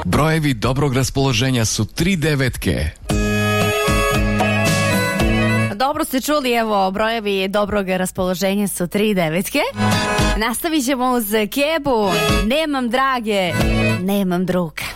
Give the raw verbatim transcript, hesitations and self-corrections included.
Brojevi dobrog raspoloženja su tri devetke. Dobro ste čuli, evo, brojevi dobrog raspoloženja su tri devetke. Nastavit ćemo uz Kebu. Nemam drage, nemam druga.